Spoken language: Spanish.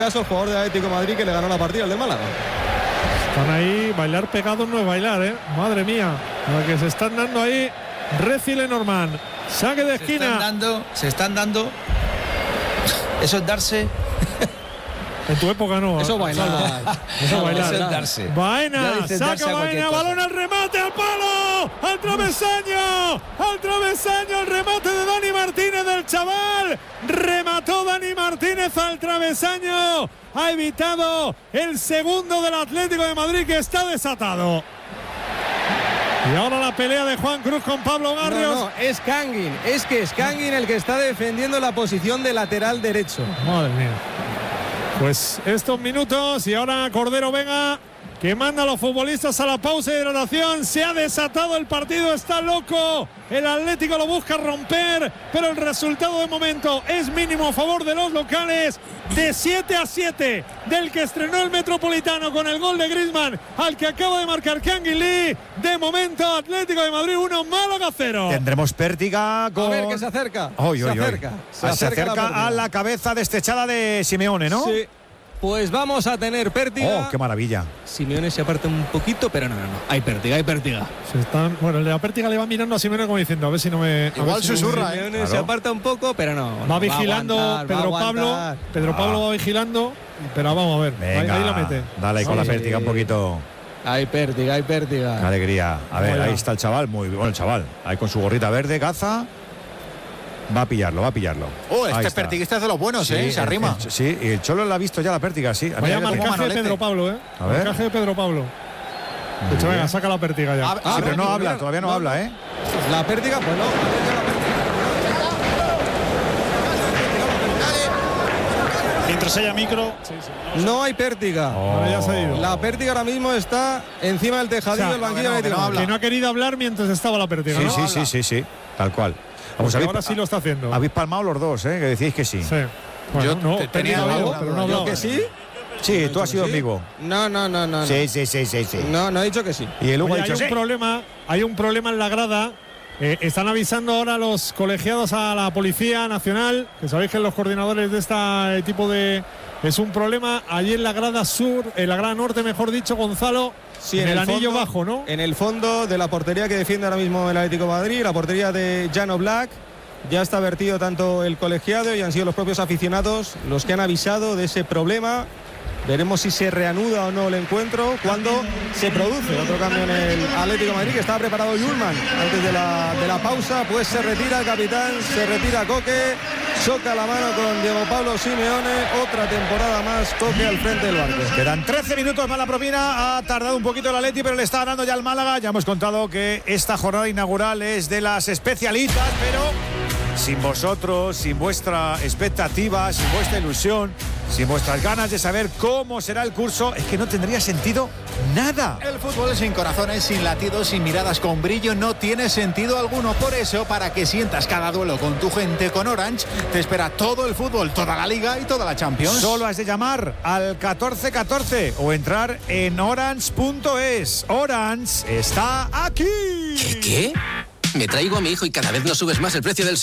caso el jugador del Atlético de Madrid que le ganó la partida al del Málaga. Están ahí, bailar pegados no es bailar, madre mía, la que se están dando ahí Reci Lenormand. Saque de esquina. Se están dando. Eso es darse. En tu época no. Eso bailar. Eso bailar. Eso es darse. Baena, saca Baena, balón al remate, al palo, al travesaño, el remate de Dani Martínez del chaval. Remató Dani Martínez al travesaño. Ha evitado el segundo del Atlético de Madrid, que está desatado. Y ahora la pelea de Juan Cruz con Pablo Barrios. No, es Canguin. Es que es Canguin el que está defendiendo la posición de lateral derecho. Madre mía. Pues estos minutos y ahora Cordero Vega, que manda a los futbolistas a la pausa de hidratación. Se ha desatado el partido, está loco. El Atlético lo busca romper, pero el resultado de momento es mínimo a favor de los locales. De 7-7 del que estrenó el Metropolitano con el gol de Griezmann, al que acaba de marcar Canguin Lee. De momento Atlético de Madrid 1, Málaga 0. Tendremos Pértiga con... A ver que se acerca. Se acerca a la cabeza destechada de Simeone, ¿no? Sí. Pues vamos a tener Pértiga. ¡Oh, qué maravilla! Simeone se aparta un poquito, pero no. Hay Pértiga. Bueno, el de la Pértiga le va mirando a Simeone como diciendo, a ver si no me... Igual susurra, Simeone Claro. se aparta un poco, pero no. Va vigilando Pedro Pablo. Pedro Pablo va vigilando, pero vamos a ver. Venga, ahí la mete. Dale ahí con la Pértiga un poquito. Hay Pértiga. Qué alegría. A ver, Vaya. ahí está el chaval. Muy bueno el chaval. Ahí con su gorrita verde, caza. Va a pillarlo. Oh, Ahí este está. Pertiguista es de los buenos, se arrima. Sí, y el Cholo la ha visto ya la Pértiga, sí. Vaya Mira, marcaje de Manolete. Pedro Pablo, A ver. Marcaje de Pedro Pablo. De hecho, venga, saca la Pértiga ya. Sí, pero no habla, todavía no habla, ¿eh? La Pértiga, pues no. Mientras haya micro. No hay Pértiga. Ahora ya se ha ido. La Pértiga ahora mismo está encima del tejadillo O sea, del banquillo no, del Atlético de Madrid. Que no ha querido hablar mientras estaba la Pértiga, ¿no? Sí, tal cual. Vamos, Porque ahora sí lo está haciendo. Habéis palmado los dos, ¿eh? Que decís que sí. Sí. Bueno, Yo no, tenía Pértiga ha habido, alguna pero no ha duda. hablado. ¿Que sí? Sí, tú has sido amigo. No. Sí. No ha dicho que sí. Y el Hugo Oye, ha dicho sí. hay un problema en la grada. Están avisando ahora los colegiados a la Policía Nacional, que sabéis que los coordinadores de este tipo de... Es un problema allí en la grada sur, en la grada norte, mejor dicho, Gonzalo, Sí, en el anillo fondo, bajo, ¿no? En el fondo de la portería que defiende ahora mismo el Atlético de Madrid, la portería de Jan Oblak. Ya está vertido tanto el colegiado y han sido los propios aficionados los que han avisado de ese problema. Veremos si se reanuda o no el encuentro cuando se produce otro cambio en el Atlético de Madrid, que estaba preparado Yulman antes de la pausa. Pues se retira el capitán, se retira Coque, choca la mano con Diego Pablo Simeone. Otra temporada más, Coque al frente del barco. Quedan 13 minutos más la propina. Ha tardado un poquito el Atleti, pero le está ganando ya el Málaga. Ya hemos contado que esta jornada inaugural es de las especialistas, pero sin vosotros, sin vuestra expectativa, sin vuestra ilusión, sin vuestras ganas de saber cómo será el curso, es que no tendría sentido nada. El fútbol sin corazones, sin latidos, sin miradas con brillo no tiene sentido alguno. Por eso, para que sientas cada duelo con tu gente, con Orange, te espera todo el fútbol, toda la Liga y toda la Champions. Solo has de llamar al 1414 o entrar en orange.es. Orange está aquí. ¿Qué? Me traigo a mi hijo y cada vez nos subes más el precio del